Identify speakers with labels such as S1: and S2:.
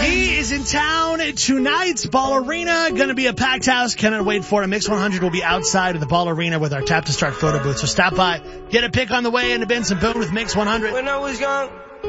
S1: He is in town tonight. Ball Arena, going to be a packed house. Cannot wait for it. Mix 100 will be outside of the Ball Arena with our Tap to Start photo booth. So stop by, get a pic on the way, and to Benson Boone with Mix 100.
S2: When I was young,